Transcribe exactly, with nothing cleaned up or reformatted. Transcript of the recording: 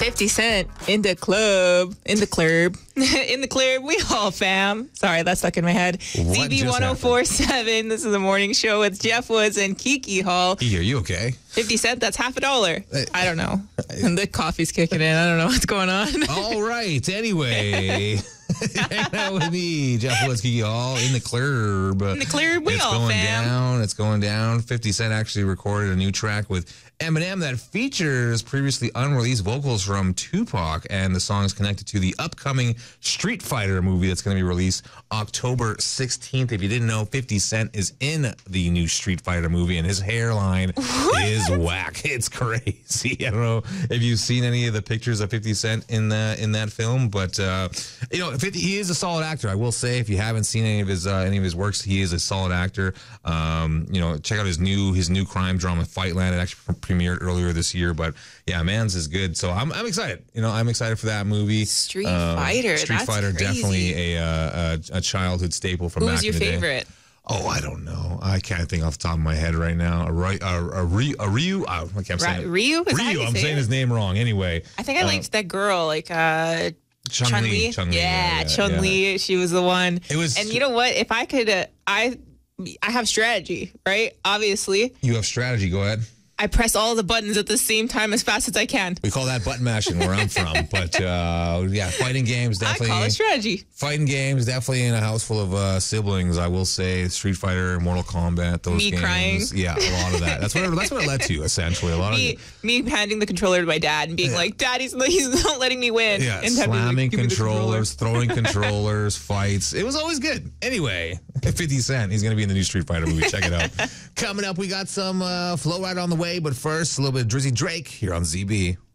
fifty Cent in the club, in the club, in the club. We all fam. Sorry, that stuck in my head. What Z B just one oh four point seven. This is the morning show with Jeff Woods and Kiki Hall. Kiki, are you okay? fifty Cent, that's half a dollar. I don't know. And the coffee's kicking in. I don't know what's going on. All right. Anyway, hang out with me, Jeff Woods, Kiki Hall, in the club. In the club, we it's all going fam. down. It's going down. fifty Cent actually recorded a new track with Eminem that features previously unreleased vocals from Tupac, and the song is connected to the upcoming Street Fighter movie that's going to be released October sixteenth. If you didn't know, fifty Cent is in the new Street Fighter movie, and his hairline What? is whack. It's crazy. I don't know if you've seen any of the pictures of fifty Cent in the in that film, but uh, you know, fifty, he is a solid actor. I will say, if you haven't seen any of his uh, any of his works, he is a solid actor. Um, you know, check out his new his new crime drama, Fightland. It actually premiered earlier this year, but yeah, man's is good. So I'm I'm excited. You know, I'm excited for that movie. Street Uh, Fighter. Street That's Fighter, crazy. definitely a, uh, a a childhood staple from Who's back your in the day. favorite? Oh, I don't know. I can't think off the top of my head right now. A, Ry- a, a, Ryu, a Ryu. Oh, I kept saying it. Ryu? Is that how Ryu. you I'm say saying it? his name wrong. Anyway, I think I liked that girl, like uh, Chun-Li. Chun-Li. Chun-Li, Yeah, yeah, yeah, Chun-Li. She was the one. It was- And you know what? If I could, uh, I, I have strategy, right? Obviously, you have strategy. Go ahead. I press all the buttons at the same time as fast as I can. We call that button mashing where I'm from. But uh, yeah, fighting games I definitely. call it strategy. Fighting games definitely in a house full of uh, siblings. I will say Street Fighter, Mortal Kombat, those Me games. crying. Yeah, a lot of that. That's what it, that's what it led to essentially. A lot Me, of me handing the controller to my dad and being Yeah. like, "Dad, he's, he's not letting me win." yeah, and having to, like, slamming give me the controllers, throwing controllers, fights. It was always good. Anyway, fifty Cent, he's going to be in the new Street Fighter movie. Check it out. Coming up, we got some uh, Flow Ride on the way, but first, a little bit of Drizzy Drake here on Z B.